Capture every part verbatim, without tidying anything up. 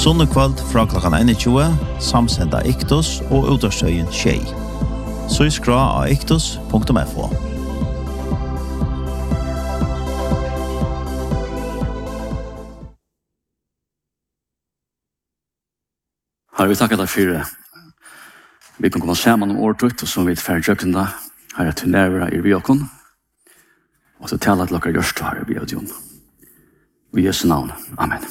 Sunnekvöld fra klokkan tjueen, samsenda Iktus og utårstøyen Tjei. Så skra av iktus punktum f o. Har vi takket deg for vi kan komme sammen om året, og så vi er ferdig jøkken da. Her er til nærmere i Viokon. Og så taler til dere gjørst her i Viokon. I Jesu navn. Amen.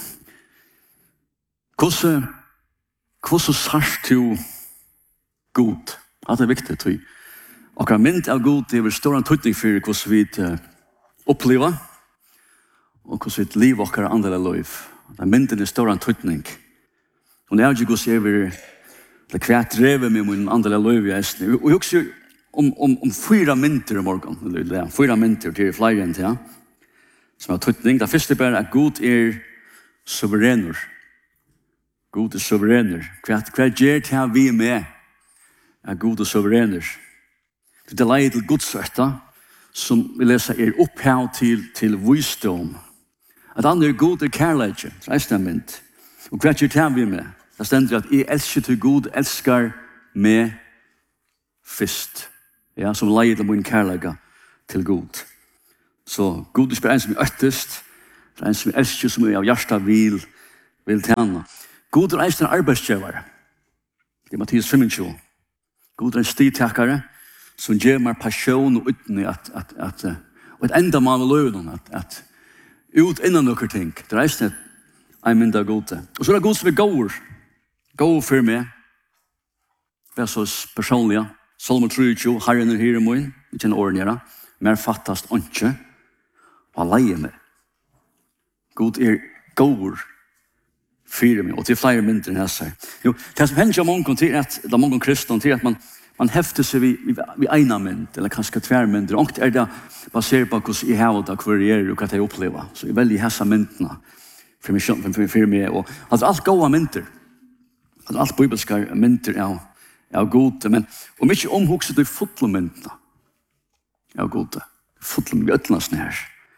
Hvordan, hvordan sart du god? Ja, det er viktig, tror jeg. Og hva mynd av god, det er stor antydning for hvordan vi uh, opplever, og hvordan vi lever okker andre liv. Det er mynden er stor antydning. Og når jeg ikke ser vi det kvært drevet med min andre liv i Estene. Og jeg husker om, om, om fyra mynter i morgen, eller fyra mynter til flere enn til, ja, som har tydning. Det første er at god er suverener. God er suverener. Hva, hva gjør det vi med er god og suverener? Det er leie til godsøtta, som vi leser er opphav til, til visdom. At han er god er kærleidje, reisnament. Og hva gjør det vi med? Det stender at jeg elsker til god, elsker med fyrst. Ja, som leie til min kærleidje til god. Så god er en som er øttest, det er en som er elsker, som er av hjertet vil, vil tjene. God er en arbeidsgjøvere. Det er Mattias femogtjue. God er en stitakere som gjør meg passion og uten at, at, at, og et enda man vil løve at, at ut innan noen ting. Det er en en mynd av gode. Og så er det god som er gåer. Gåer for meg. Det er så personlig. Salmer treogtjue, Herren er her i min. Vi kjenner årene gjøre. Mer fattast ikke. Og han leier meg. God er gåer for meg. Og til flere mindre enn jeg sier. Jo, det som hender mange til at, det er mange kristne til at man Man hefter seg vid, vid, vid ena mynd, eller kanskje tværmynder. Og er det basert på hvordan jeg har det, hva jeg gjør, og hva jeg opplever. Så jeg velger hessa myndene for meg, for, for, for meg. Og altså, alt gode mynder. Altså, alt bibelske mynder er, er gode. Men om ikke omhugset du fotle myndene er gode. Fotle myndene, vi øtlands her.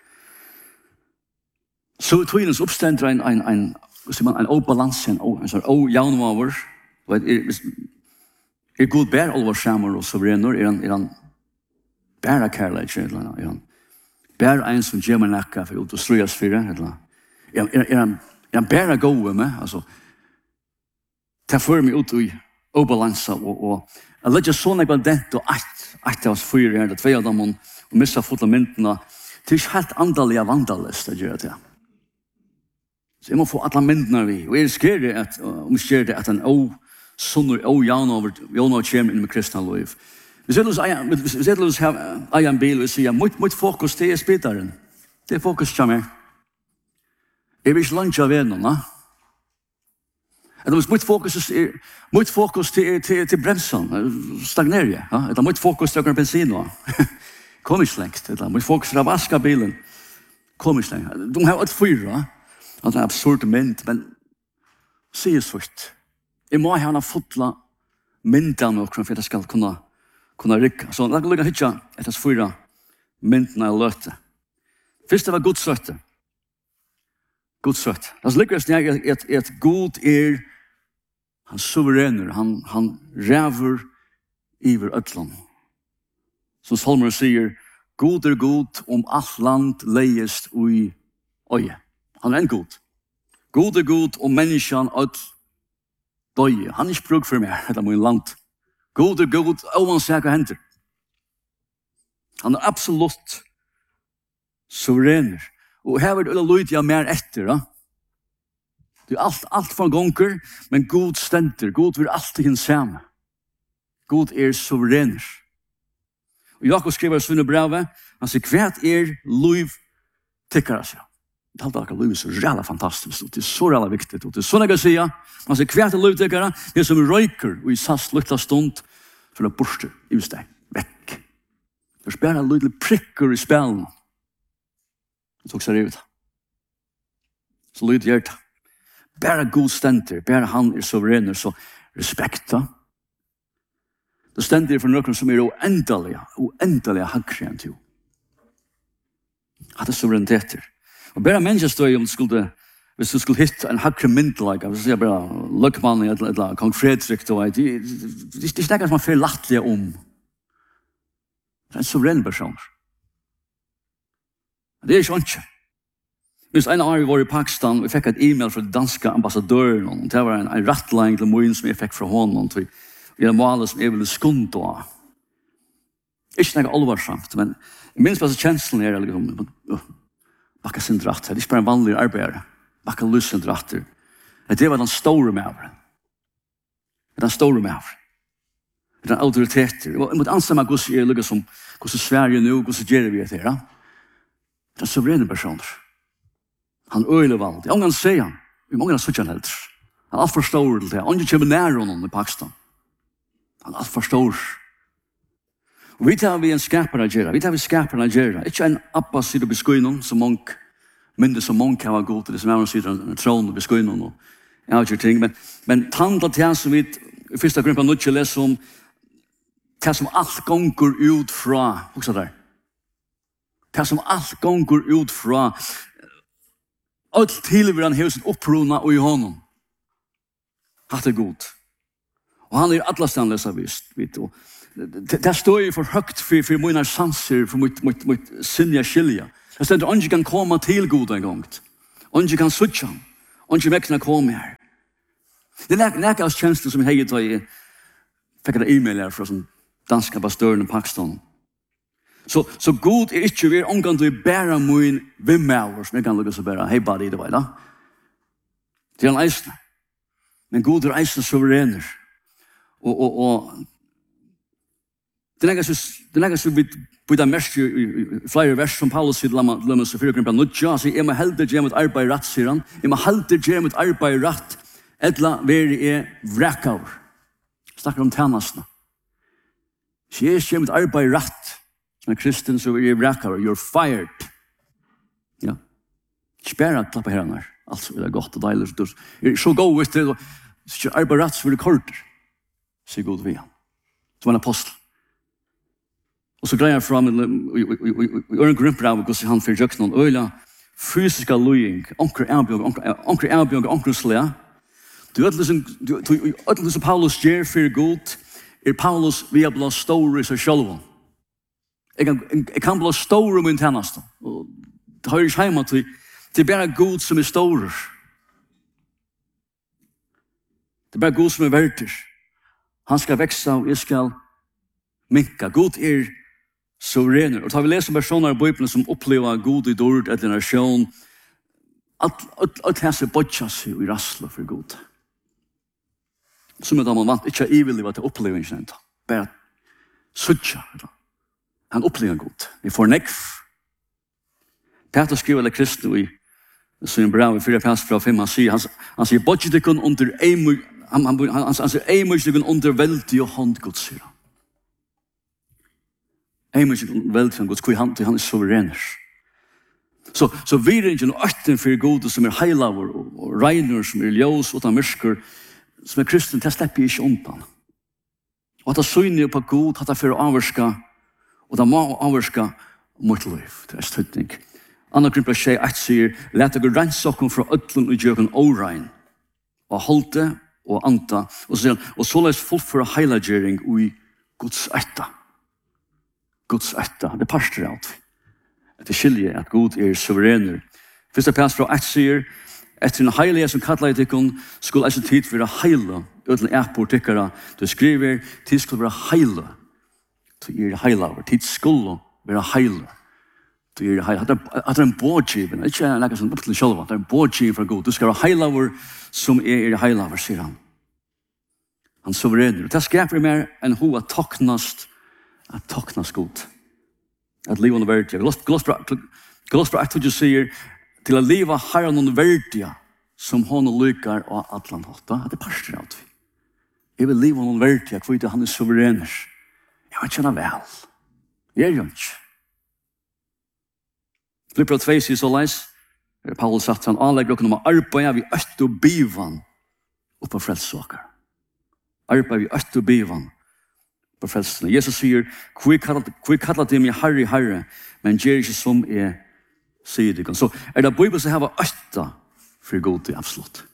Så togjennes oppstender en, en, en, en, en obalans, en, en sånn o-januar, og er, Er god bær alvor samer og soverener? Er han, er han bæra kærleik? Er han bær en som gjør meg nekka for ut og strøyas fire? Er, er, er, han, er han bæra gode med? Altså, ta for meg ut i obalansa og, og jeg legger sånn jeg var dent og ett, ett av oss fyre her, det tvei av dem og, og missa fotla myndene. Det er ikke helt andelig av vandalist det gjør det. Så jeg må få alle myndene vi. Og jeg skjer det at, om jeg skjer det at en o Sonner og Janover, Janover kommer inn med kristna liv. Hvis jeg løs har en bil og sier, mitt, mitt fokus det er spidaren. Det er fokus til meg. Jeg vil ikke langt av vennene. Eller mitt fokus er, mitt fokus til, til, til bremsen, stagnerer jeg. Ja? Eller mitt fokus til å bensin. Kom ikke lengt. Eller mitt fokus til å vaske bilen. Kom ikke lengt. De har et fyra. Det er absurd mynd, men sier svart. Jeg må ha en fotla myndan og for at jeg skal kunne, kunne rykka. Så la meg hitja etter fyra myndene jeg løte. Først det var godsøtte. Godsøtte. Det lykkes jeg at, at god er han suverener. Han, han ræver iver øtland. Som Salmer sier, god er god om alt land leiest ui øye. Han er en god. God er god om menneskene øtland døye. Han er ikke bruk for meg, det er min land. God er god, og han sier hva hender. Han er absolutt suverener. Og her er det løyt jeg mer etter. Da. Det er alt, alt for gonger, men god stender. God vil alltid henne samme. God er suverener. Og Jakob skriver i Svinne brevet, han sier, hva er liv tikkere seg? Det er alltid livet så rævlig fantastisk, og det er så rævlig viktig, og det er sånn jeg kan si, man sier hvert liv til dere, det er som røyker, og i sast lukta stund, for det borster i steg, vekk. Det er bare litt prikker i spelen. Det tok seg ut. Så lyd gjør det. Bare god stender, bare han er suverener, så respekta. Det stender for noen som er uendelige, uendelige hakkere enn til. At det er suvereniteter. Og bare mennesker stod om det skulle hvis du skulle hitta en hakkre myndelaga, hvis jeg bare løkmannen eller, eller kong Fredrik, det, det, det, det er ikke som man får lattelig om. Det er en suverän person. Det er ikke ikke. Hvis en år var i Pakistan, og jeg fikk et e-mail fra danska ambassadøren, og det var en, en rattlang til moen som jeg fikk fra honom, til en mål som jeg ville skunde av. Ikke noe alvarsamt, men jeg minns bare kjenslen er, liksom, bakka sin dratt, det er ikke bare en vanlig arbeidere, bakka lusen dratter. Det var den store maveren. Det er den store maveren. Det er den autoriteter. Jeg måtte anse meg hvordan jeg lykker som, hvordan Sverige nå, hvordan gjør vi det her. Det er suverene personer. Han øyler valgt. Jeg kan se han. Vi må ikke ha suttjen helt. Han er alt for stor til det. Han ikke kommer nær honom i Pakistan. Han er alt for stor. Og vi tar vi en skapare gjøre. Vi tar vi skapare gjøre. Ikke en Abba sitter på skoinen som monk, mynde som monk kan være god til det, som er sitter en tron på skoinen og avgjør ting. Men, men tanda til han som vi i første gruppen nødt til å lese om det som alt gonger ut fra, også der. Det som alt gonger ut fra alt tilværen hevsen opprona og i honom. Hatt er god. Og han er atlastanlösa vist, vet du. Det står ju för högt för, för mina sanser, för mitt, mitt, mitt sinja skilja. Det står att han kan komma till god en gång. Han kan sucha. Han kan väckna komma här. Det är näka oss tjänster som jag har i fick en e-mail här från danska pastören i Pakistan. Så, så god är inte vi omgång till bära min vimmauer som jag kan lukka så bära. Hej buddy, det var det. Det är en eisne. Men god är eisne suveräner. Og, og, og det er nægget så vi på det mest i flere vers som Paulus sier, la meg så fyrer grunnen på nødja, han sier, jeg må heldig gjøre mitt arbeid rett, sier han. Jeg må heldig gjøre mitt arbeid rett, etla veri er vrekaver. Snakker om tjenestene. Så jeg gjør mitt arbeid rett, som er kristen, så er jeg vrekaver. You're fired. Ja. Spæra klappa herren her. Altså, det er godt og deilig. Det er så god, vet du. Så gjør arbeid rett, så blir det korter. Sier god ved han. Som en apostel. Og så greier jeg fram i øren grumper av hvordan han fyrir jøkken noen øyla fysiska løying, onker erbjørg, onker erbjørg, onker slea. Du vet liksom, som Paulus gjør fyrir god, er Paulus vi har blivit stor i seg sjølv. Jeg kan, jeg kan bli stor i min tjeneste. Og det har jeg ikke hjemme til, det er bare god som er stor. Det er bare god som er verter. Han skal växa och jag ska minka. God är suveräner. Och tar vi läser personer i Bibeln som upplever god i dörd eller nation, att det här ser botcha sig i rassla för god. Som är då man vant, inte är ivelig att uppleva inte inte. Bara sucha. Han upplever god. Vi får nekv. Peter skriver eller kristna i sin brev i fyra pers fra fem, han säger, han säger, botcha det kun under en Han han han han säger ej måste gå under vält i hand Gud säger. Ej måste gå vält från Guds kui hand till han är suverän. Så så vi är inte åtten för Gud som är heilaver och reiner som är ljus och mörker som är kristen det släpper inte undan. Och att synja på Gud att för avska och det må avska mot liv. Det är stutning. Anna Grimpla säger att säger låt det rensa kom från ödlen och jöken orein. Och hållte og anta, og så, og så løs fullføre heilagjering i Guds ætta. Guds ætta, det parster alt. Det skiljer at Gud er suverener. Første pers fra ett sier, etter en heilige som kallar i tikkun, skulle eisen tid være heila, uten epor tikkara, du skriver, tid skulle være heila. Du er heilaver, tid skulle være heila. Du er heila. Det er en bådgiven, ikke en lekka som opptil sjølva, det er en bådgiven fra Gud. Du skal være heilaver, som er i heilaver, sier han. Han suverener. Det skaper mer enn ho at toknast, at toknast god. At liv under verdia. Galospra ett tog sier, til å liva herren under verdia, som hon lykkar og atlan hotta. Det er parster av vi. Jeg vil liva under verdia, hvor han er suverener. Jeg vet kjenna vel. Jeg er jo ikke. Flippra tvei sier så leis, Paulus sagt han anlegger okkur om å arbeida vi øst og bivan oppa frelsåkar. Arbeida vi øst og bivan på frelsene. Jesus sier, hvor kallar det meg herre, herre, men gjør ikke som er sier det. Så er det Bibelen som har østa för god till absolut.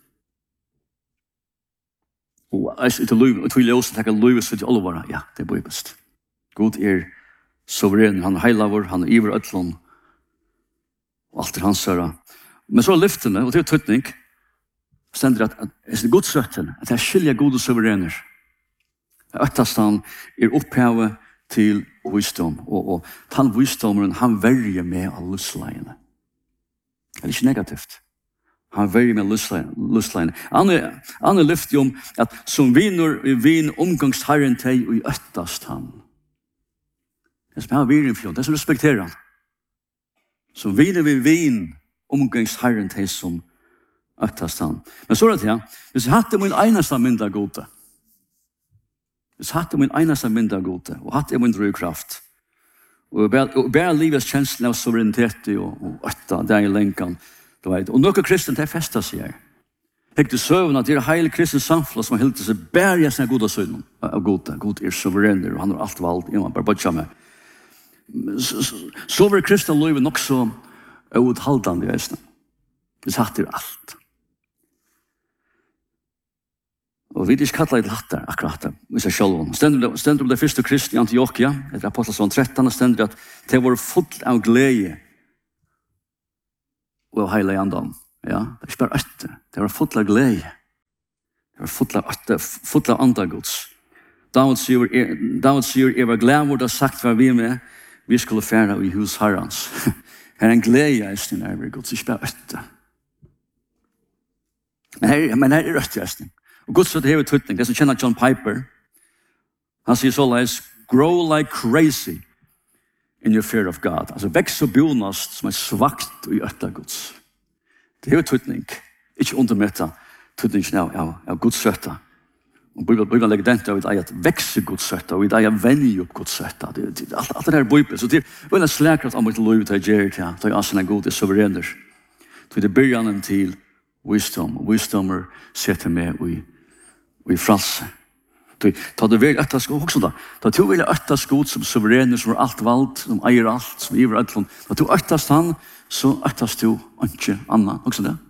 Och jag inte löv, och vill också ta löv så till allvar. Ja, det är bibelst. God är suverän, han heilavor, han är iver ötlån. Och allt är hans söra. Men så lyftene, og det er tøtning, stender at, at det er godsøtten, at det er skilja gode suverener. Øttast han er opphavet til visdom, og, og han visdomeren, han verger med av lustleiene. Det er ikke negativt. Han verger med lustleiene. Han er, han er lyftig om at som viner i vin omgangsherren til og i øttast han. Det som er virin fjord, det som respekterer han. Som viner vi vin omgangsherren til som øttast han. Men så er det ja, hvis jeg hadde min eneste mynda gode, hvis jeg hadde min eneste mynda gode, og hadde min drøykraft, og bare livets kjenslen av suverenitet og, og øtta, det er i lenkan, du vet. Og noen kristen til festet seg her. Hekk til søvn at det er hele kristens samfunn som har hildt seg bare i sin gode søvn av gode. God er suverener, og han har alt valgt, jeg må bare bøtja meg. Så var kristen livet nok så uthaldande i vesten. Vi satt i alt. Og vi er ikke kallet i hatt der, akkurat der, vi ser selv. Stendur om det første krist i Antiochia, etter Apostelsson tretton, stendur at det var fullt av glede og av heile andan. Ja, det er ikke bare øtte. Det var fullt av glede. Det var fullt av øtte, fullt av andagods. David sier, David sier, jeg var glad hvor det har sagt hva vi med, vi skulle fære i hus herrens. Her er en glede i sin nærmere gods, ikke bare øtte. Men her, men her er øtte i sin. Og Guds rett hever tøtning, det som kjenner John Piper, han sier så leis, grow like crazy in your fear of God. Altså veks og bonast som er svagt i øtta Guds. Det hever tøtning, ikke undermøtta tøtningen av, av, av Guds rett. Og Bibelen legger den til at vi er vekse Guds rett, og vi er vennig opp Guds rett. Alt, alt det her er Bibelen. Så det er veldig slækret om å lov til å gjøre det, til å asene god er suverener. Så det er begynnelsen til wisdom, og wisdomer setter med i og i fralse. Ta det vel øtta skod, også da. Ta to vel øtta skod som suverener, som er alt valgt, som eier alt, som iver alt. Ta to øttast han, så øttast du ikke anna. Også det.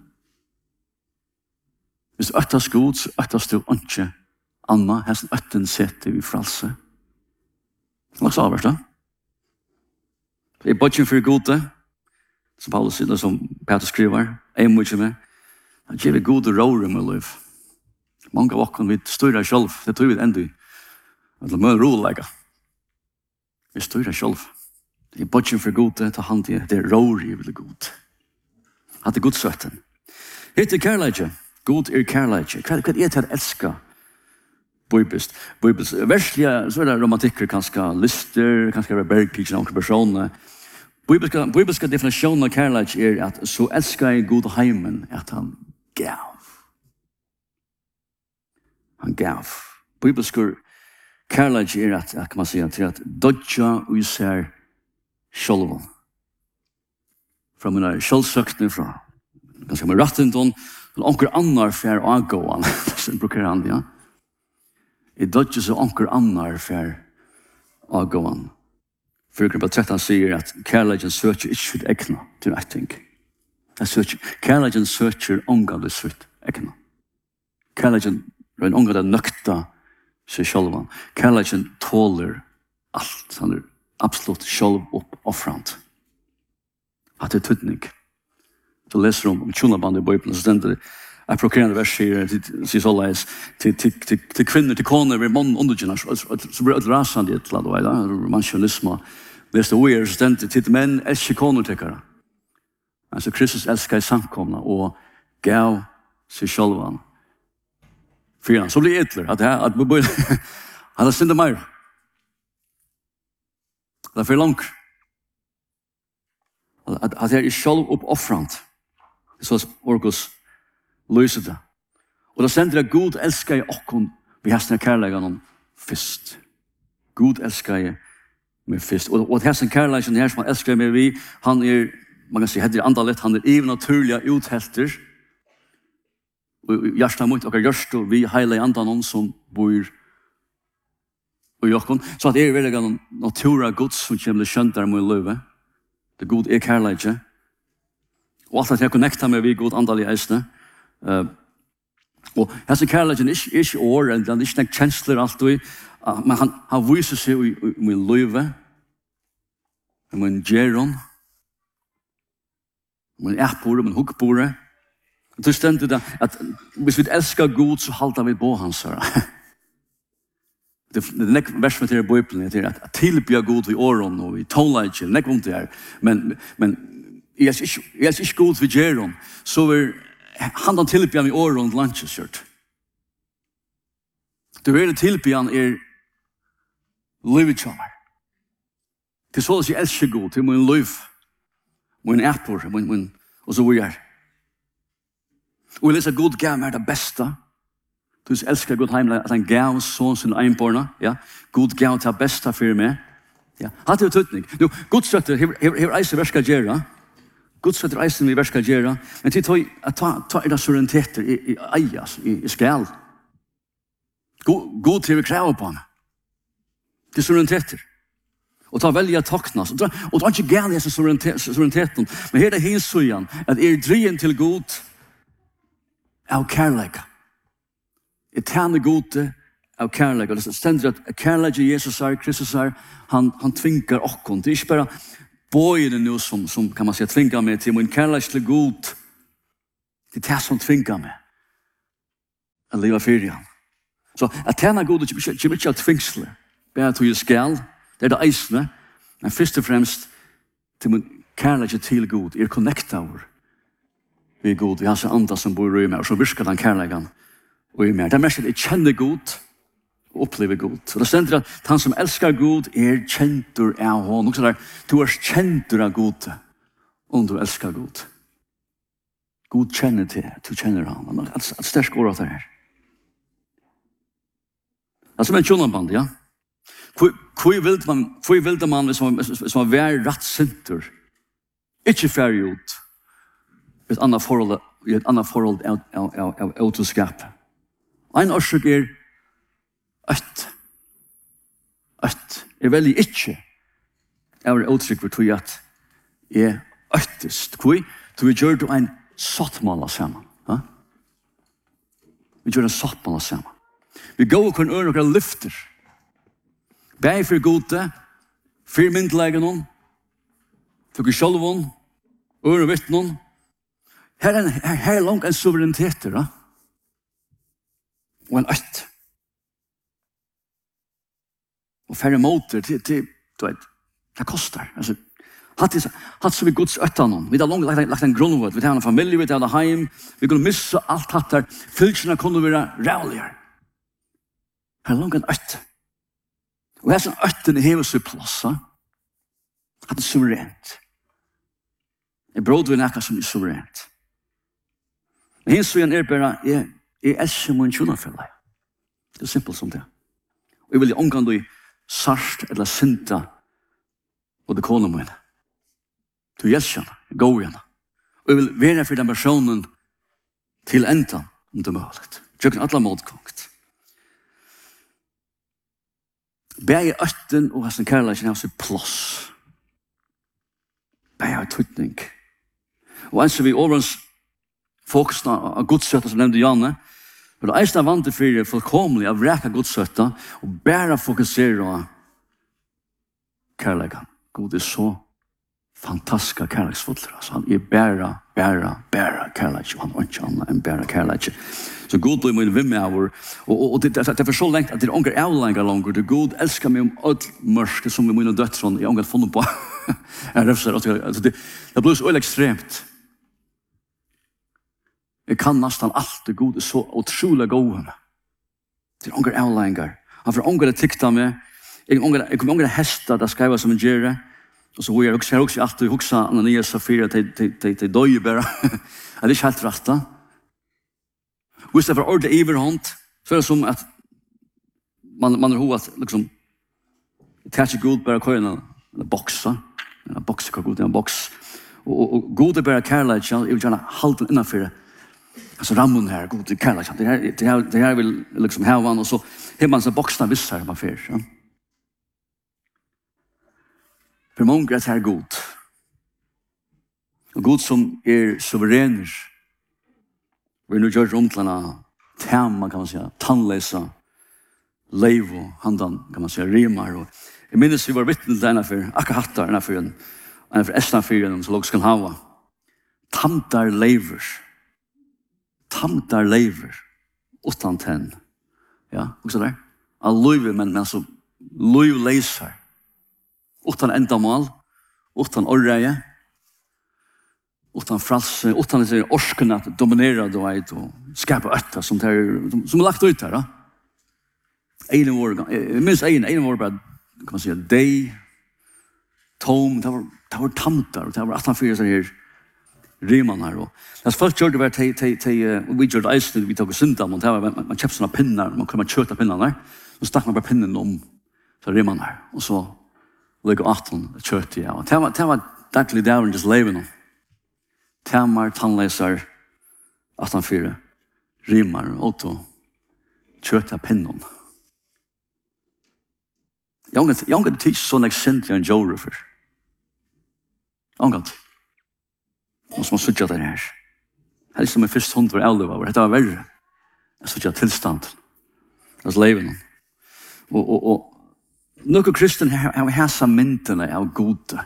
Hvis du øttast skod, så øttast du ikke anna. Hesten øtten setter vi fralse. Det var så avhørst da. Det er bodgen for gode, som Paulus sier, som Peter skriver, jeg må ikke med. Han gjør vi gode råre med liv. Mange av oss vi styrer selv, det tror vi enda i. Det er mye rolig. Vi styrer selv. Det er bodgen for gode, ta hand i, det er råre i veldig god. At det er godsøtten. Hette er kærleidje. God er kærleidje. Hva er det til å elske? Bibelst. Bibelst. Verslige, så er det romantikker, kanskje lister, kanskje bergpikser, noen personer. Bibelska definisjonen av kærleidje er at så elsker jeg god heimen at han gav. Han gav. Bibelskur kærleidje er at, kan man si, til at dodja og ser sjolven. Fra mine sjolvsøkne, fra ganske med rattendon, til onker annar fær avgåan. Så bruker han, ja. I dodja så onker annar fær avgåan. Fyrir på tretton sier at kærleidjen søker ikke sitt egna til etting. Kærleidjen søker ångade sitt egna. Kærleidjen er en ångade nøkta seg sjálvan. Kærleidjen tåler alt. Han er absolutt sjálv opp offrant. At det er tydning. Du leser om, om tjonaband i Bibelen, så stender det jeg prokurerende vers sier, sier så leis, til, til, til, til kvinner, til koner, ved mån undergjene, så blir det rasende i et eller annet, mansionisme. Leste ord, så stender det til menn, elsker koner tekkere. Altså, Kristus elsker i samkomna, og gav seg sjølvan. Fyran, så blir det etler, at jeg, at vi bør, at det stender mer. Det er for langt. At, at jeg er sjølv oppoffrant. Så orkos løser det. Og da sender jeg god elsker jeg okkon vi har sånne kærleggene først. God elsker jeg med først. Og, og hesten kærleggene her som han elsker med vi, han er, man kan si, heter andalett, han er even naturlige uthelter. Og hjertet mot dere gjørst, og vi heiler andan som bor og jokkon. Så at det er veldig grann natura gods som kommer til skjønt der mot løve. Det god er kærleggene. Og alt at jeg connecta med vi god andal i eisne. Uh, og hese kærleiken er ikke, er ikke år, det er ikke nek kjensler alt og uh, men han, han viser seg i, i, i min løyve, i min gjeron, i min æpore, i min hukkbore. Og det stendte det at hvis vi elskar god, så halter vi på hans her. Det er nek vers med til i Bibelen, det er at tilbya god vi åren og vi tonleik, nek vondt det her, men, men jeg er ikke, jeg er ikke god vi gjeron, så er han tilbya vi åren luncheskjørt. Det er tilbyan er livet kommer. Det er så at jeg elsker god, det er min liv, min æpor, min, min, og så vi er. Og jeg leser god gav er det beste. Du elsker god heimelig at han gav sånn sin egenborna. Ja? God gav til det beste for meg. Ja? Hatt det tøtning. Nu, god støtter, hever eise verska gjerra. God støtter eise vi verska gjerra. Men til å ta, ta er det suvereniteter i, i eias, i, i skjall. God, god til vi krever på han. Til suvereniteter. Og ta velja toknas. Og det er ikke gærlig disse suvereniteten. Men her er det hinsøyan at er drien til god av kærleika. Er tjene gode av kærleika. Det stender at kærleika Jesus er, Kristus er, han, han tvinger okkon. Det er ikke bare bøyene nu som, som kan man si, tvinger meg til, men kærleika til god. Det er det som tvinger meg. At leva fyrir han. Så at tjene gode kommer ikke av tvingsle. Bare til å skjall. Det er det eisne. Men først og fremst til min kærleika til god er connecta over. Vi er god, vi har så andre som bor i meg, og så virker den kærleikan og i meg. Det er mest at jeg kjenner god og opplever god. Og det stender at han som elskar god er kjentur av hon. Også der, du er kjentur av god om du elskar god. God kjenner til, du kjenner han. Det er et sterk ord av det her. Det er som en tjonaband, ja. Hvor vil man, hvor vil man hvis man, hvis man er rettsintur, ikke ferdig ut, et annet forhold, et annet forhold av, av, av, av autoskap. En årsøk er øtt. Øtt. Er veldig ikke av uttrykk for tog at er øttest. Hvor? Så vi gjør det en sattmål sammen. Ja? Vi gjør en sattmål sammen. Vi går og kan øre og lyfter. Bæg for gode, for myndleggen, for sjølven, øre vittnen. Her er, her, her er langt en suverenitet, da. Og en øtt. Og færre måter til, til, du vet, det koster. Altså, hatt, hatt så vi gods øtta noen. Vi har langt lagt, lagt en grunnvåd. Vi har en familie, vi har en heim. Vi kunne missa alt hatt der. Fylkene kunne være rævligere. Her er langt en øtt. Og her er sånn øtten i hever seg plass. Hatt er suverent. Jeg bråd vi nekka som er suverent. Men hins og igjen er bare, jeg, jeg elsker min tjonafella. Det er simpelt som det. Og jeg vil omgang du i sart eller sinta og det kone mine. Du elsker henne, jeg går henne. Og jeg vil være for den personen til enda om det er mulig. Tjøkken alle målkongt. Begge øtten og hans kærleisen har seg plass. Begge har tøytning. Og en som vi overens fokusen av godsøtta som nevnte Janne, for det er vant til for fullkomlig av reka godsøtta og bare fokusere av kærleikan. God er så fantastisk kærleiksfuller. Altså, han er bare, bare, bare kærleik. Han er ikke annet enn bare kærleik. Så god blir min vimme av og, og, og det, det, det er for så lengt at det er unger avlenger langer. Det er god elsker meg om alt mørke som er mine døttron. Jeg har unger funnet på. Jeg refser. Altså, det, det blir så ekstremt. Jeg kan nesten alt det gode, så utrolig gode. Det er unger avlenger. Han får unger tikta med. Jeg kommer unger hester, det skriver som en gjøre. Og så jeg også, jeg også alltid huksa Ananias og Safira til døye bare. Det er ikke helt rett da. Hvis det er for ordentlig iverhånd, så er det som at man, man er hoved, liksom, det er ikke god bare køyene, en boks, en boks, hva god er en boks. Og, og, og god er bare kærlighet, jeg vil gjerne halte den innenfor det. Altså rammen her, god er kærlighet, det her, det her, det her vil liksom heve han, og så har man så boksene viss her, man fyrer. Ja. For mange er det her god. Og Gud som er suverener. Vi er nu gjør omtlana tema, kan man säga, tannlesa, leivo, handan, kan man säga, rimar. Og jeg minnes vi var vittne til denne for, akkurat hattar denne for en, en for estan fyren som låg skal hava. Tamtar leiver. Tamtar leiver. Utan tenn. Ja, også der. All luive, men, men altså, luiv leiser. Utan endamal, utan orreie, utan fralse, utan det er orsken at dominera du vet, og skapa ötta som, er, som er lagt ut her. Da. En år, jeg minns en, en år bare, kan man säga, deg, tom, det var, det var tamtar, og det var attan fyra sånne her riman her. Og det folk gjør det var til, til, til, vi gjør det eisen, vi tok syndan, og det var, man, man kjøpte sånne pinnar, man kunne kjøta pinnar der, så stakk man bare pinnen om så riman her, og så ligger atten kjøtt i, ja. Og det var, det var daglig dævren just leven. Temar, tannleser, attan fyra rimar, og to kjøtt av pinnen. Jag har jag har teach sån accent en Joe River. Angåt. Måste man söka där här. Helst som en först hund var äldre var. Det var värre. Jag söka tillstånd. As leven. Och och och några kristen har har så mynten av goda.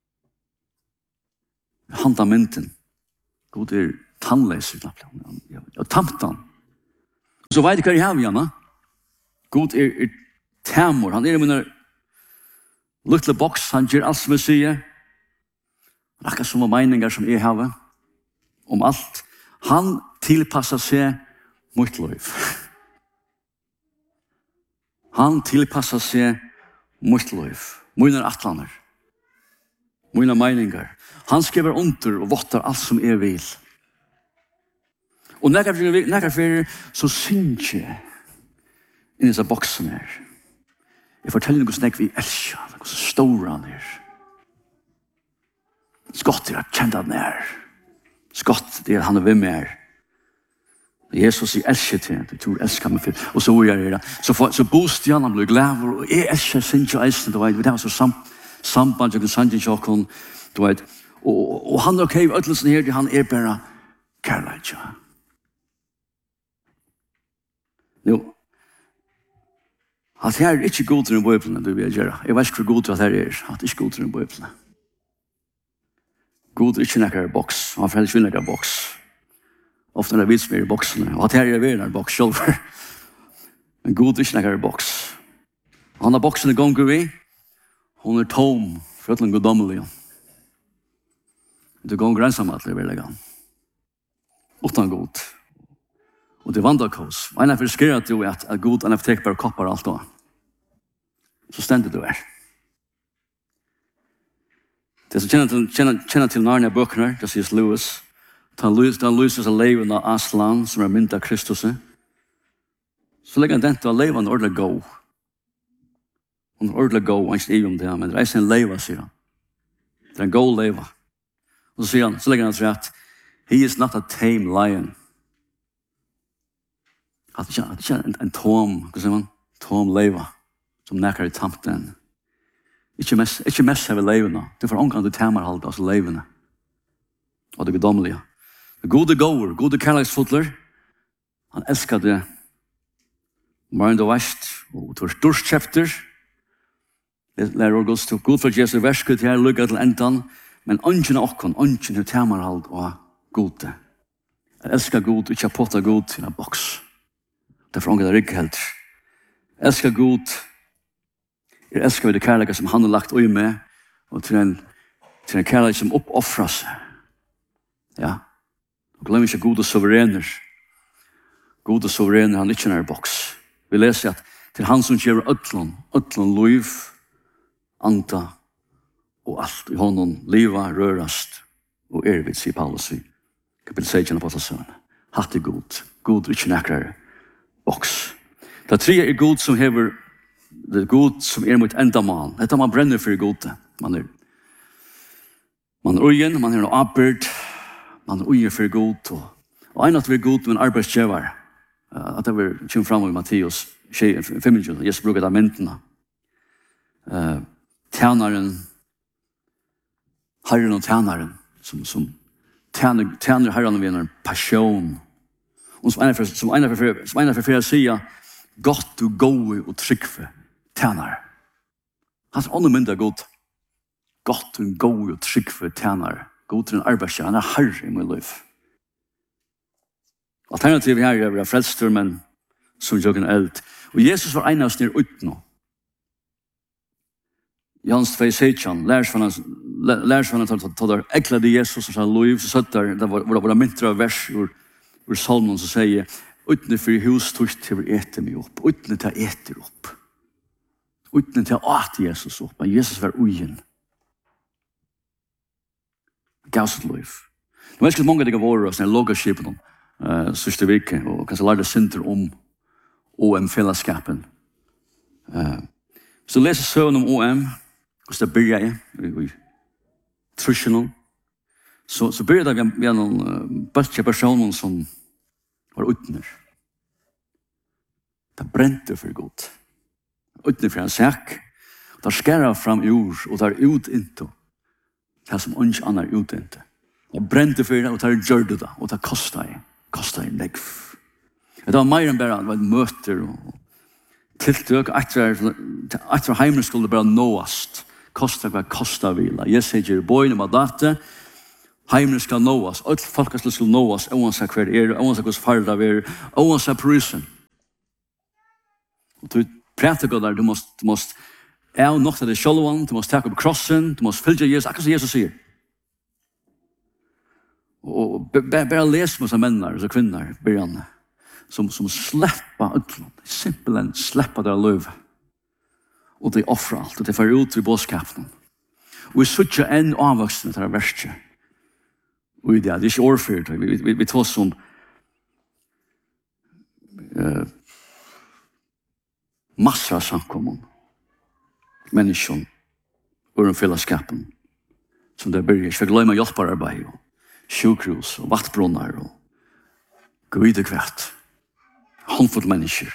Handa mynten. God är tandlös knappt. Jag tamtan. Så vet jag vad jag har, God är Tamor, han er i min lille boks, han gjør alt som jeg sier. Akkurat som meninger som jeg har om alt. Han tilpasser seg mot liv. Han tilpasser seg mot liv. Mine atlaner. Mine meninger. Han skriver under og votter alt som jeg vil. Og når jeg fyrir, så synes jeg i disse boksen her. Jeg forteller noe snakk vi elsker, noe så stor han er. Skott er at kjent han er. Skott det er han er ved med er. Jesus sier elsker til, du tror elsker meg for. Og så gjør jeg det. Så, så boster han, han blir glad, og jeg elsker sinne og eisen, du vet. Vi har så sam, samband, jeg kan sande tjokken, du vet. Og, og, og han er ok, ødelsen her, han er bare kærlighet, ja. Nå, at her er ikke god til den bøyplene du vil gjøre. Jeg vet ikke hvor god til at her er. At det er ikke god til den bøyplene. God er ikke nekker boks. Han får ikke nekker boks. Ofte er det vits mer i boksene. Og at her er vi en boks selv. Men god er ikke nekker boks. Han har boksene ganger vi. Hun er tom. For at den går dommelig. Det går grensamatlig vil jeg. Utan god. Og det vandrer kos. Og en av skrevet at du at god en av tek bare koppar alt da. Så stender du her. Det som kjenner til, kjenner, kjenner til Narnia bøkene, det sier Lewis. Da han lyser seg leven av Aslan, som er mynd av Kristus. Så legger han den til å leve en ordentlig gå. En ordentlig gå, han er ikke i om det, men det er en leva, sier han. Det er en god leva. Og så sier han, så legger han til at he is not a tame lion. At det ikke er en, en tom, hva sier man? Tom leva, som nekker i tamten. Ikke mest, ikke mest av levene. Det er for omgang du tamer halde av levene. Og det guddommelige. Gode gåer, gode kærleksfotler. Han elsker det. Maren du vest, og du er storskjefter. Det lærer August til god for Jesu versket her, lukket til endan. Men ønsken av okken, ønsken til tamer halde av gode. Jeg elsker god, ikke har pottet god i en boks. Det er for omgang det er ikke helt. Jeg elsker god. Jeg elsker vi det kærlighet som han har lagt øye med, og til en, til en kærlighet som oppoffrer seg. Ja. Og glem ikke gode suverener. Gode suverener, han er ikke nær boks. Vi leser at til han som gjør ødlån, ødlån liv, anta og alt i hånden, livet rørast og ervidt, sier Paulus i kapitel seksten på Apostlesønnen. Hatt er god. God er ikke nær boks. Det tre er god som hever det er god som er mot enda man. Dette man brenner for gode. Man er man er ugen, man er noe arbeid, man er ugen for god. Og, og en at vi er god med en arbeidsgjøver. Uh, at det vil komme frem i Matteus femogtjúgu. Jesus bruker det mentene. Uh, tjeneren, herren og tjeneren, som, som tjänar tjänar herran med en passion. Och som en för som en för som en för för att säga gott du go och tryckfe tjänar. Hans undermynda gott. Gott du go och tryckfe tjänar. God till en arbetsgivare, han är herre i min liv. Alternativet här är att vi har frälster, men som jag kan eld. Och Jesus var en av oss ner ut nu. Jans två sejtjan, lärs från hans, lärs från hans, ta där äcklade Jesus och sa liv, så satt där, det var våra myntra av vers ur, ur salmen som säger, utne för hus tust till vi äter mig upp, utne till äter upp. Utne till att Jesus upp, men Jesus var ogen. Gav sitt liv. Det var ganska många det var oss när logoskipen uh, sista veckan och kanske lärde synder om O M-fällskapen. Uh, så läser söven om O M och så börjar jag i trussional. Så så började jag med någon uh, bästa person som var utner. Det brände för gott. Utner för en säck. Där skärra fram ur och där ut inte. Det som inte annar ut inte. Jag brände för det och tar gjorde det och det kostar jag. Kostar jag lägg. Det var mer än bara det var möter och tilltök att att hemmen skulle bara nåast. Kostar vad kostar vila. Jag säger boyne med data. Hemmen ska nåas. Allt folk ska nåas. Oavsett kvar är oavsett hur farligt det är. Oavsett prisen. Och du pratar god där du måste du måste är nog det självan, du måste ta upp krossen, du måste följa Jesus, akkurat som Jesus säger. Och bara läs med sådana människor och kvinnor, början, som, som släpper utlån, simpelt släpper det löv. Och det offrar allt, och det får ut i bådskapen. Och vi sutter en avvuxen till det värsta. Och det är inte årfyrt, vi, vi, vi tar som uh, massor av samkommun. Människan ur en fällskapen som det börjar. Jag glömmer hjälpararbete och sjukhus och vattbrunnar och gudekvärt. Håndfull människor.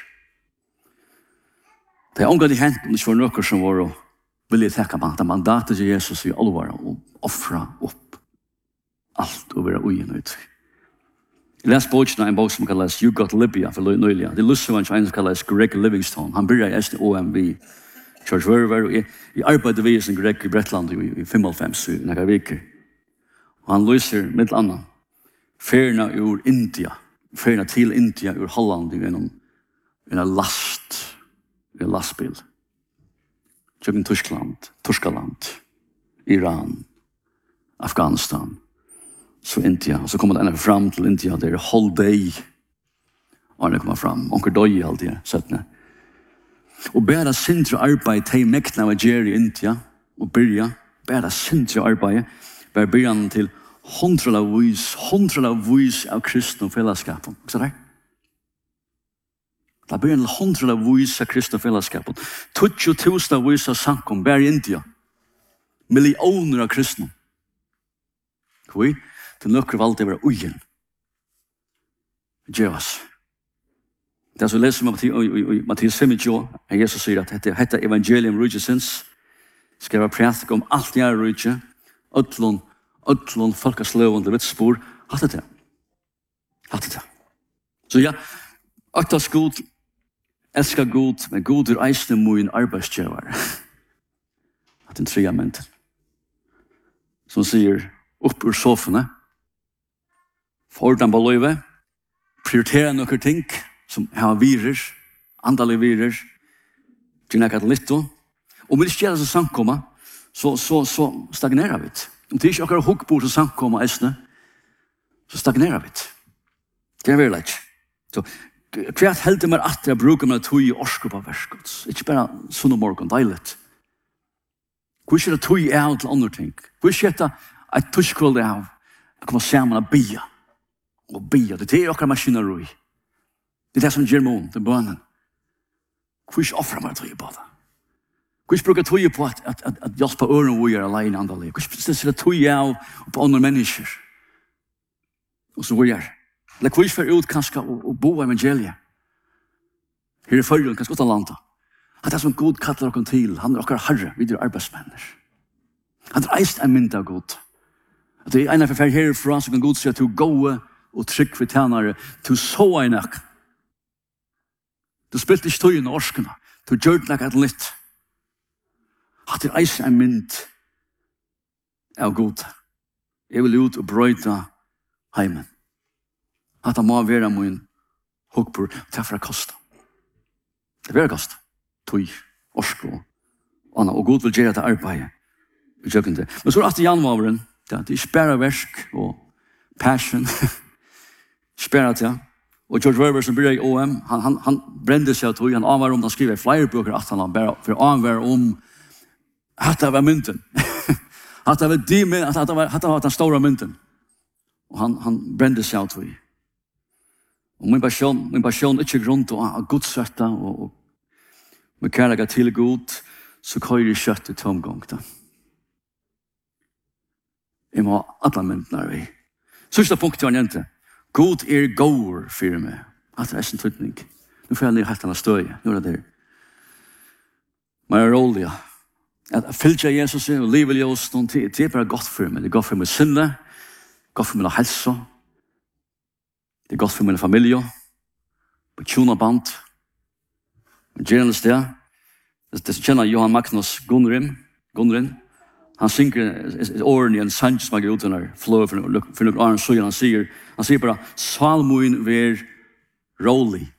Det är omgått i hänt om det var något som var och ville täcka man. Man mandatet till Jesus i allvar och offra upp allt och vara ogenöjd. Jag läste boken en bok som kallas You Got Libya för Nöjliga. Det är lustigt en som kallas Greg Livingstone. Han börjar i S D O M V. Church var var i i arbetade vi som Greg i Bretland i fem så några veckor. Och han löser med annan färna ur India, färna till India ur Holland i en en last, en lastbil. Genom Tyskland, Tyskland, Iran, Afghanistan, så India. Och så kommer den fram till India där är whole day. Och när kommer fram, onkel doj alltid sett när. Och bara sindra arbeid till mäkna av Jerry India och börja bara sindra arbeid bara början till hundra av vis hundra av vis av kristna fällskapen. Så där. Det börjar hundra av vis av kristna fällskapen. Tutjo tusen av vis av samkom bara i India. Miljoner av kristna. Kvi till nökker valde vara ojen. Jesus. Det är så läser man i Matteus fem tjugo, att Jesus säger att detta, detta evangelium rujusens ska vara prätik om allt jag är rujus, ötlån, ötlån, folkaslövon, det vet spår, allt det. Allt det. Så ja, aktas god, älskar god, men god är eisne moin arbetsgivare. Att den trea menten. Som säger, upp ur sofarna, fordan på löjve, prioritera några ting, som har virus, andaliga virus, till något litet. Och vill inte så samkomma, så, så, så stagnerar vi. Om det inte är hugg på så samkomma, ästna, så stagnerar vi. Det är väl lätt. Så kvart helt mer att jag brukar med tog i orska på värskots. Inte bara sån och morgon, dejligt. Hur ska det tog i av till andra ting? Hur ska det att tuskvåld av att komma samman och bia? Och bia, det är också maskineri. Det är det som ger mån, det är bönen. Hur offrar man tog på det? Hur brukar tog på att, att, att, att hjälpa öron och göra alene andra liv? Hur ska det tog av på andra människor? Och så vad gör det? Hur ska ut kanske och bo evangeliet? Här är förrjön, kanske åtta landa. Att det är som god kallar och till. Han är också herre, vi är arbetsmänniskor. Han är eist en mynd av god. At det er en av for herfra som kan god si at du gåe og trygg for tjenere, du så en ek. Du spilte ikke tøyen og orskene, du gjør det et litt. At det er en mynd av god. Jeg vil ut og brøyta heimen. At det må være min hukkbord til for å koste. Det vil koste. Tøy, orsko, og og god vil gjøre det arbeidet. Vi gjør det. Men så er det januaren, det er spæra versk og passion. Spæra til. Og George Weber som blir i O M, han, han, han brände seg av tøy, han anvar om, han skriver flere bøker at han bare for anvar om at det var mynten. At det var de med, at det var, at det var den stora mynten. Og han, han brände seg av tøy. Og min passion, min passion er ikke grunn til å godsøtta og, og med kærlega til god, så køyrer jeg kjøtt i tomgång. Jeg må ha alle myntene vi. Sørste punkt til han jente. God er gåer for meg. At det er sin tøytning. Nå får jeg ned helt annet støy. Nå er det der. Men jeg er rolig, ja. At fylke Jesus og livet i oss, det er bare godt for meg. Det er godt for meg sinne. Godt for meg helse. Det er godt for min familie. På tjonaband. Gjerne sted. Det kjenner Johan Magnus Gunnrin. Gunnrin. Han synger årene i en sang som er ute når fløy for noen åren så han sier, han sier bare, salmoen ver rolig.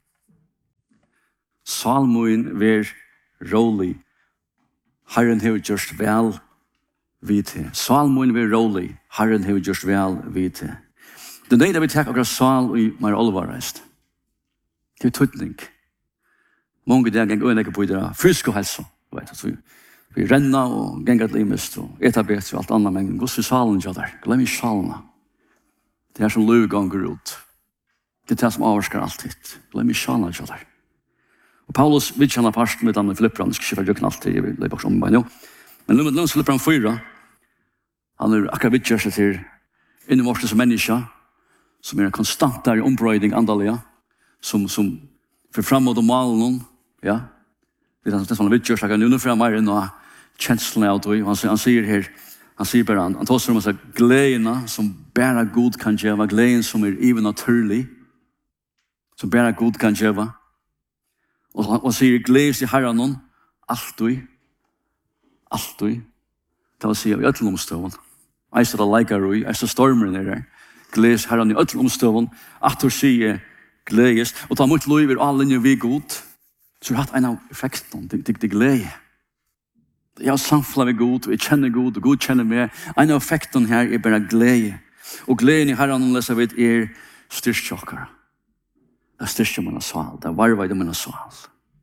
Salmoen ver rolig. Herren har gjort vel vid til. Salmoen ver rolig. Herren har gjort vel vid til. Det er det vi tar akkurat sal i mer alvarreist. Det er tøytning. Mange dager ganger øyne på det fysisk og helse. Vi, vi renner og ganger et limest og etter bedre og alt annet, men gos i salen ja der. Glem i salen. Det er som løy ganger ut. Det er det som avvarsker alt hit. Glem i salen ja der. Og Paulus vil kjenne parsten med denne Filipperen, skal ikke være røkken alltid, jeg vil løy bak som meg nå. Men nå med Filipperen fyra, han er akkurat vidtjør seg til innevårste som menneske, som er en konstant der i ombrøyding andalige, som, som for frem mot malen, ja. Det er sånn vidtjør seg, nå får jeg mer inn og kjenslene av det, og han, han sier her, han sier bare, han, han tar seg om seg gleden som bare god kan gjøre, gleden som er even naturlig, som bare god kan gjøre, og han, han sier gledes i herren, alltid, alltid, det vil si av i øtlen omstøven, jeg står det leker og jeg står stormer nere der, gledes herren i øtlen omstøven, at du sier gledes, og ta mot lover alle linjer vi god, så har hatt en av effekten, det, det, det glede. Jeg har samfunnet med god, og jeg kjenner god, og god kjenner meg. En av effekten her er bare glede. Og gleden i herren, leser vi, er styrkjøkere. Det er styrkjøkere med en sval, det er varvei med en sval.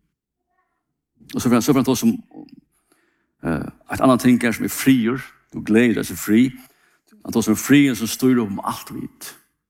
Og så for han som uh, et annet ting er som er frier, og glede er så fri, at også er frien som styrer om alt vidt.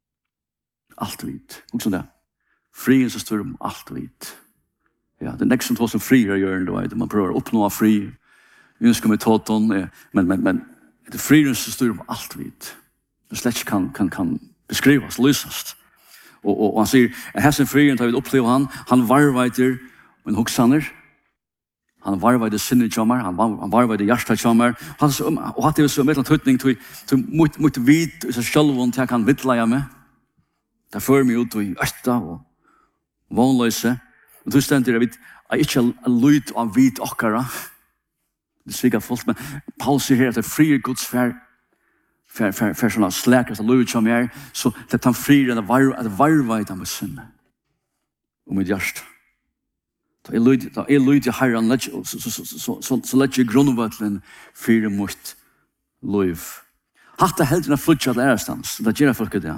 Alt vidt. Og sånn det. Frien som styrer om alt vidt. Ja, det er nekst som tog som fri her gjør det, man prøver å oppnå fri, vi ønsker med tåton, men, men, men det er friren som styrer om alt vidt. Det slett ikke kan, kan, kan beskrivas, lysast. Og, og, og han sier, jeg har sin friren, da vi opplever han, han varveider min hoksaner, han varveider sinne tjommer, han, han varveider hjärsta tjommer, og hatt det så med en tøytning til, til mot, mot vidt, så selv om jeg kan vittleie meg, det fører meg ut i østa og vånløse, og du stender jeg vidt, jeg ikke er lyd av vidt okkara. Det er sikkert folk, men Paul sier her at det er fri Guds fær, fær, fær, fær sånne slækast av lyd som jeg er, så det er fri at det varva i dem med sinne. Og mitt hjert. Da er lyd, da er lyd i herren, så, så, så, så, så, så lett jeg grunnvøtlen fire mot liv. Hatt det helt enn flutja til ærestans, det gjør folk det.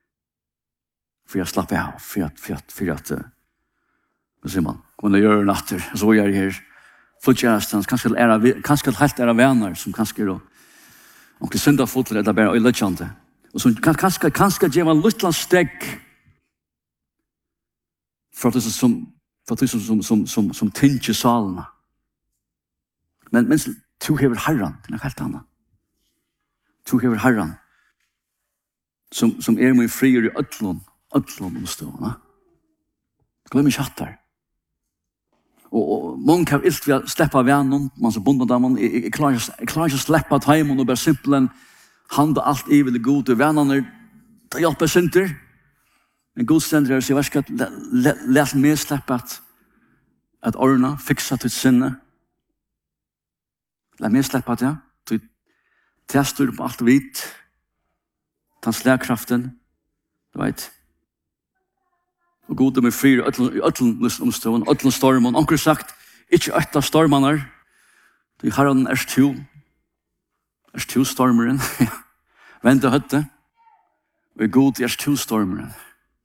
For jeg slapper av, for at, for at, for at, vad säger man? Kommer det göra natter så är jag här flutjärstans kanske är kanske helt era vänner som kanske då och det sända fotot eller bara i legende och så kanske kanske ge man lite steg för det som för det som som som som tinge salna men men to have herran det är helt annat to have herran som som är min frier i öllon öllon omstående glöm inte hattar. Og många kan inte släppa vännen, man så bonda där man är klar att släppa timon och bara simpelthen Han da alt i vil gode vennerne, det hjelper synder. Men god stender her, så jeg skal lese meg slippe at at årene fikser til sinne. La meg slippe at ja. Testur på alt vidt. Tan slagkraften. Du vet. Og god er med fri i øtlen omstående, øtlen stormen. Onker sagt, ikke øtta stormaner. Du har en er stu. Er stu stormeren. Vente høtte. Og god er stu stormeren.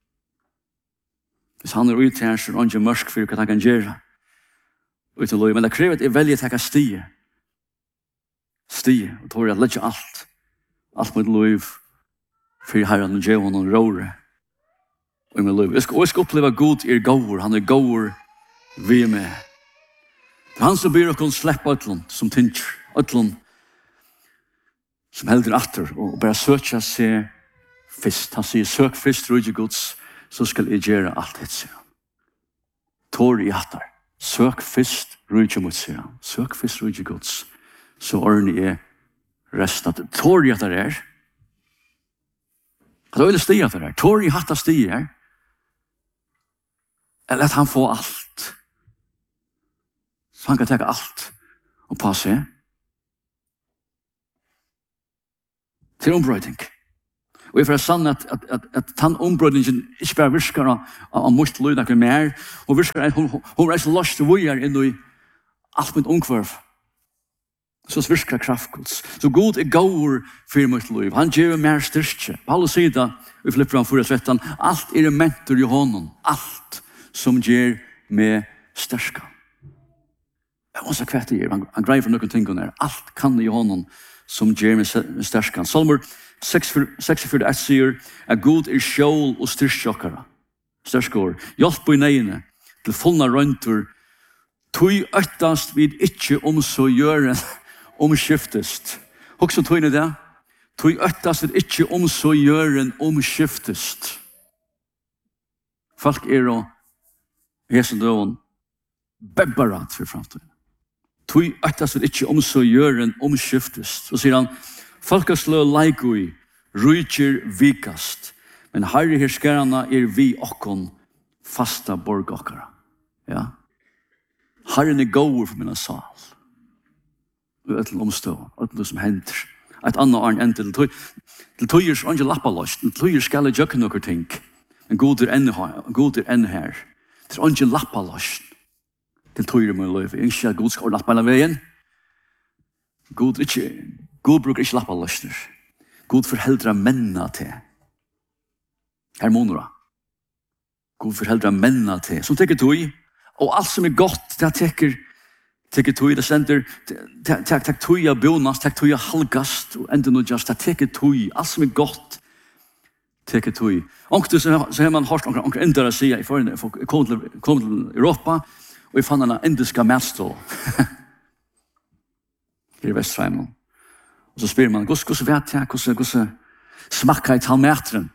Hvis han er ute her, så er han ikke mørk for hva han kan gjøre. Ute lov. Men det krever at jeg velger å ta stige. Stige. Og tror jeg legger alt. Alt med lov. For herren og djevon og råre. Og med lov. Jeg skal også oppleve god er gåur. Han er gåur vi er med. Det er han som ber å slippe øtlen som tinker. Øtlen som helder atter og bare søker seg først. Han sier søk først rydde gods, så skal jeg gjøre alt det, sier han. Tår i atter. Søk først rydde mot, sier han. Søk først rydde gods, så ordner jeg resten av det. Tår i atter er. Hva er det stig atter er? Tår i atter stig er. Eller at han får alt. Så han kan ta alt og på seg. Til ombrøyding. Og jeg får sann at, at, at, at den ombrøydingen ikke bare virker av mot lyd noe mer, og virker at hun, hun er så løst til vujer inn i alt mitt omkvarv. Så virker kraftgods. Så god er gaur for mot lyd. Han gjør mer styrke. Paulus sier da, i Filipperne fire tretton, alt er mentor i hånden. Alt som gjør med styrke. Jeg må se hva det gjør. Han, han greier for noen ting her. Alt kan i hånden som gjør med styrke. Salmer seksogfyrre ett sier at god er sjål og styrkjokkara. Styrskår. Hjelp på i neiene til fullna røyntur. Tui øttast vid ikkje om så gjøren omskiftest. Hoks om tøyne det. Tui øttast vid ikkje om så gjøren omskiftest. Folk er og hesen døven bebbarat for framtiden. Tui øttast vid ikkje om så gjøren omskiftest. Så sier han, folkeslø leikui, rujtjer vikast, men herre herskerana er vi okkon fasta borg okkara. Ja. Herren er gåur for mina sal. Og et eller omstå, et eller som hender. Et annet arn enn til tøy. Til tøyers er ikke lappaløst, til tøyers skal jeg gjøre noen ting. Men god er enn her. God er enn her. Til er ikke lappaløst. Til tøyer må jeg løyve. Jeg ikke at god skal lappa hele veien. God er ikke, god bruker ikke lappaløster. God forheldrer menna til. Her monora. God forheldrer menna til. Som teker tøy. Og alt som er godt, det teker teker tøy, det sender tek tøy av bonast, tek tøy av halgast, og enda noe just, det teker tøy. Alt som er godt, teker tøy. Onkel, så har man hørt onkel endere sier, jeg kom til, kom til Europa, og jeg fann en indiska matstål. Her i Vestfreimen. Og så spyr man, hvordan vet jeg, hvordan smakker jeg til matren?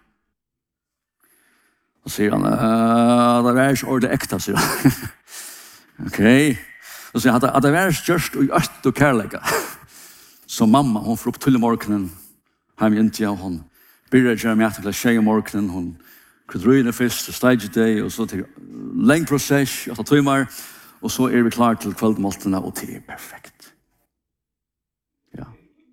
Og sier han, det er ikke ordet ekta, sier han. Ok. Og sier han, det er størst og øst og kærlega. Så mamma, hun får opp tull i morgenen, hjemme i India, hun byrjar gjøre med til tjej i morgenen, hun krydrøyene først, stage day, og så til leng prosess, åtta timmar, og så er vi klar til kveldmåltene, og det er perfekt. Ja.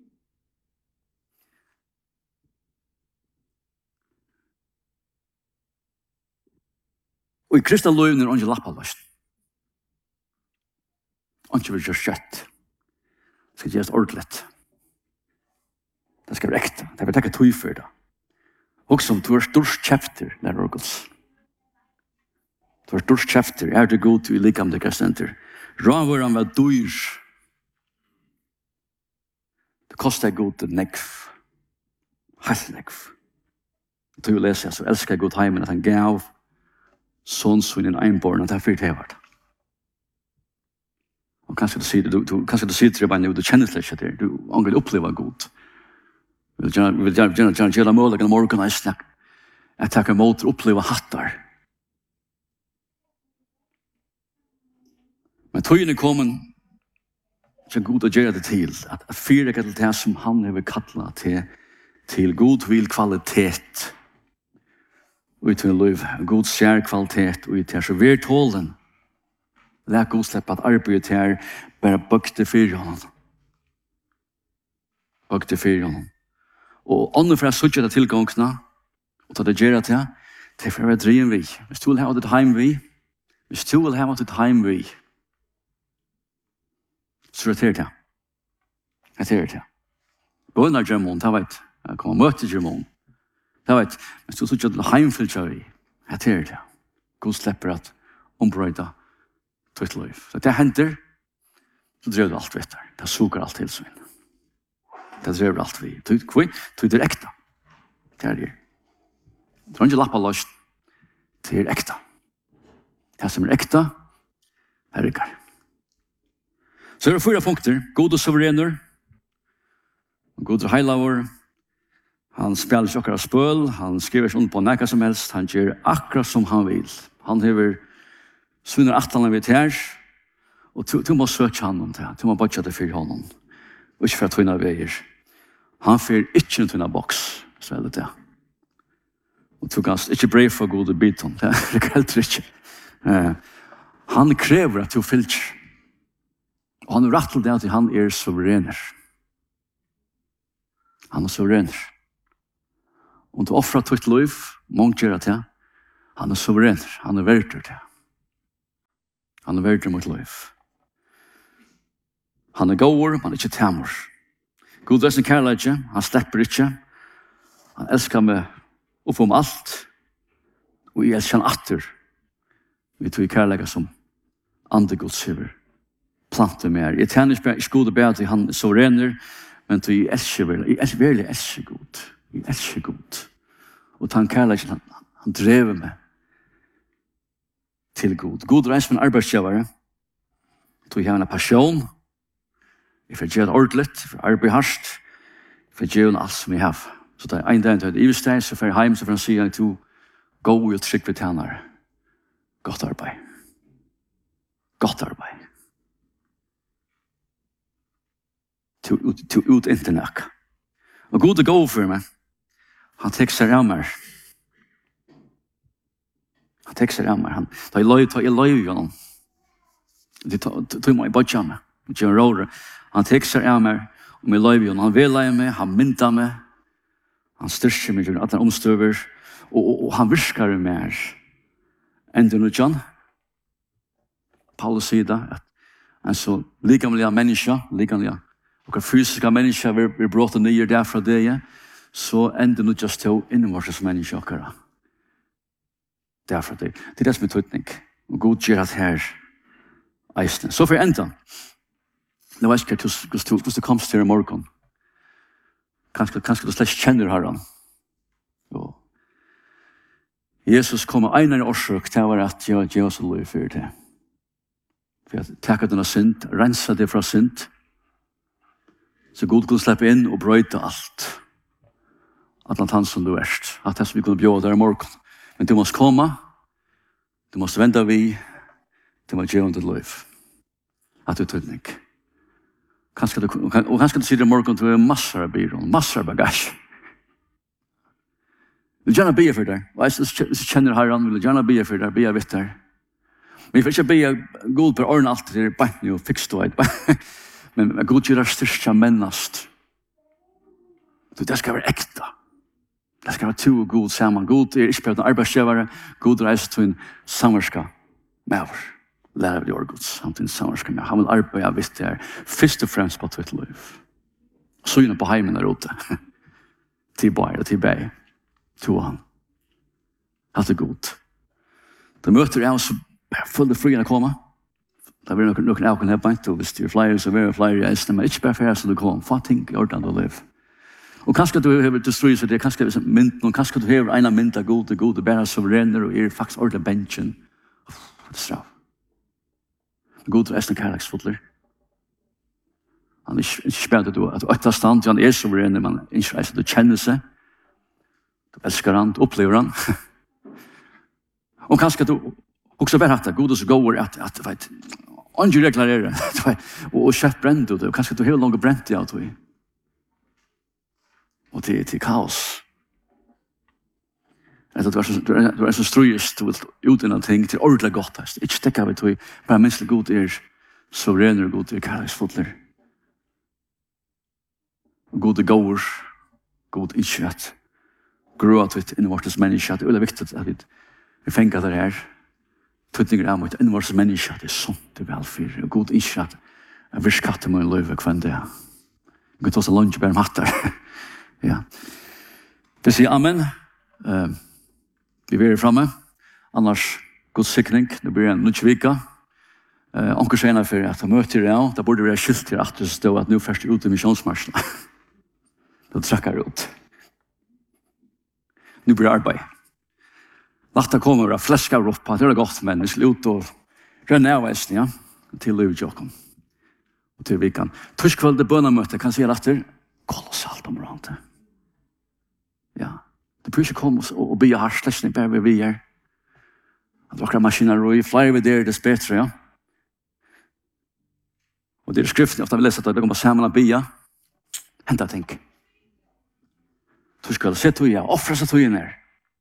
Og i kristna løyvene er ikke lappaløst. Ikke vil gjøre kjøtt. Det skal gjøres ordentligt. Det skal være ekte. Det vil takke tøy for det. Og som du er størst kjefter, der orgels. Du er størst kjefter. Er det god til å like om det kristenter? Ravøren var dyr. Det koster god til nekv. Helt nekv. Du vil lese, så elsker jeg god heimen at han gav sånnsvinn en einborn, og det er fyrt hevart. Og kanskje du sier det, du, kanskje du sier det bare nå, du kjenner slik ikke det, du angrer opplever godt. Vi vil gjerne, vi vil gjerne, gjerne, gjerne, gjerne måle, gjerne morgen, jeg snakker, jeg takker mot å oppleve hattar. Men tøyen er kommet, så god å gjøre det til, at, at fyre til det som han har kattlet til til god vil kvalitet og til liv, god skjær kvalitet og til så vi tålen. Lær god slippe at arbeidet her bare bøkte fyrir honom. Bøkte fyrir honom. Og ånden for å søtte det tilgångsna og ta det gjøre til det er for å være drien vi. Hvis du vil ha det heim vi, hvis du vil ha det heim vi, så er det til. Det er til. Bønner Germon, det vet jeg. Kommer møte Germon. Det vet jeg. Hvis du søtter det heimfyllt vi, det er til. God slipper at ombrøyda tøyt liv. Så det hender, så drev du alt vet der. Det suger alt til sånn. Det drev du alt vi. Det er ekta. Det er det. Det er ikke lappa løst. Det er ekta. Det som er ekta, er ikke. Så er det fyra punkter. God og suverener. God og heilavur. Han spiller ikke akkurat spøl. Han skriver ikke under på nekka som helst. Han gjør akkurat som han vil. Han hever svinner atlan vi her. Og du må søke han om det. Du må bare det for honom. Og ikke for at tvinna veier. Han fyrer ikke en tvinna boks. Så er det det. Og du kan ikke brev for gode biten. Det er helt ikke. Uh, han krever at du fylker. Og han er rett til det at han er suverener. Han er suverener. Om du offrar tvitt liv, mångt gjør det. Han er suverener. Han er verdur det. Han er verdur mot liv. Han er gåur, han er ikke temur. God er sin kærleidje, han slipper ikke. Han elskar meg opp om alt. Og jeg elskar han atter. Vi tog kærleidje som andegods hever. Plante mer. Jeg tjener ikke, ikke god og bedre, han er suverener, men tog jeg elskar vel. Jeg elskar vel, jeg elskar god. Jeg elskar god. Og han kærleidje, han, han drever meg til god. God reis med en arbeidsgjøvare. Tog jeg har en passion. Jeg får gjøre det ordentligt, jeg får arbeid hardt, jeg får gjøre alt som jeg har. Så det er en dag til i stedet, så får jeg hjem, så får han si at du går og trygg ved tjenere. Godt arbeid. Godt arbeid. Til, til ut internet. Og god er god for meg. Han tek seg av meg. Han tek seg av meg. Han, da jeg løy, da jeg løy jo noen. Det tog meg i bodja meg. Gjør råre. Han tek seg av meg. Og jeg løy jo noen. Han vil løy meg. Han mynda meg. Han styrker meg. At han omstøver. Og, og, og han virker mer. Enda noe John. Paulus sier det. At en så likamlige mennesker. Likamlige. Og fysiska mennesker vil, vil bråte nye derfra det. Så enda noe just til innvarses mennesker. Akkurat. Derfra det. Det er det som er tøytning. Og god gjør at her eisne. Så for enda. Nå vet jeg ikke hvordan du kom til i morgen. Kanskje, kanskje du slett kjenner herren. Jo. Jesus kom med en årsøk til å være at jeg gjør oss lov for det. For jeg takker denne synd, renser det fra synd. Så god kunne slippe inn og brøyte alt. At han som du erst. At det som vi kunne bjøre der i morgen. Men du måste komma. Du måste vända vi. Du måste göra det liv. Att du tydning. Kanske du, och kanske du sitter i morgon till massor av byrån. Massor av bagage. Vill gärna be för det. Och jag känner herran. Vill gärna be för det. Be vitt där. Men jag får inte be god på ordna allt. Det är bara nu och fixa det. Men god gör det största männast. Det ska vara äkta. Det skal være to god sammen. God er ikke på en arbeidsgjøvere. God reiser til en samverska med oss. Lærer vi å gjøre gods. Han til en samverska med. Han vil arbeide hvis det er først og fremst på tvitt liv. Synet på heimen er ute. Til bare og til beg. To han. Alt er god. Da møter jeg også fulle friene komme. Da vil noen noen avkan her beint. Og hvis det er flere, så vil det flere i eisene. Men ikke bare for så du kommer. Få ting i orden å leve. Og kanskje du har destroyet seg det, kanskje det er mynden, og kanskje du har en av mynden god og god, og bare suverener, og er faktisk ordentlig bensjen. Det er straff. God er eisen kærleksfotler. Han er ikke spennende at du er etter stand, han er suverener, men ikke eisen du kjenner seg. Du elsker han, du opplever han. Og kanskje du også bare hatt det, god og så går at, at du vet, andre regler er det, og kjøtt brent du det, og kanskje du har langt brent det av det. og til, til kaos. Du er så, du er, du er så strøyest, du vil ut innan ting til ordentlig godt. Ikke stekka vi til, bare menneskelig god er suverener og god er kærlighetsfotler. God er gåer, god ikke at grå at vi innen vårt menneske, det er veldig viktig at vi, vi fengar det her. Tøtninger er mot innen vårt menneske, det er sånt det er velfyr, og god ikke at jeg vil skatte meg en løyve kvann det. Vi kan ta oss en lunch bare matter. Ja. Det sier amen. Uh, Vi er framme. Annars god sikning. Det blir en lunsjvika. Uh, Anker senere for at jeg møter det. Da burde vi ha skilt til at det stod at nå først er ute i missionsmarsjen. Da trekker jeg ut. Nå blir det arbeid. Vakta kommer og flesker opp på. Det er godt, men vi skal ut og renne av veisen, ja. Til Løyvjåken. Og til vikan. Torskveld bønnemøte kan si at det er kolossalt om hverandre. Ja. Det blir ikke komme og be her slesning bare ved vi er. At dere maskiner og i flere ved dere, dess bedre, ja. Og det er skriften, ofte vi leser at det kommer sammen og be. Henta ting. Du skal se tog, ja. Offre seg tog inn her.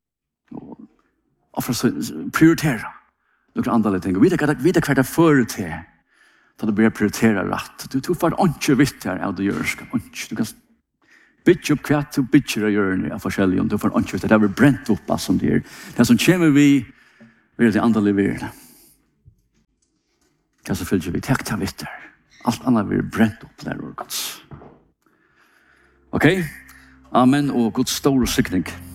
Offre seg, prioritere. Noen andre ting. Vite hva det er før til. Da du blir prioritere rett. Du tror for ikke vitt her, ja, du gjør det. Du kan bitch upp kvart och bitcher och gör ni av forskjellig om du får inte det har bränt upp allt som det är. Det som kommer vi vill det andra leverera. Det så fyller vi täckta vitter. Allt annat blir bränt upp där och Guds. Okej? Amen och Guds stora sikning.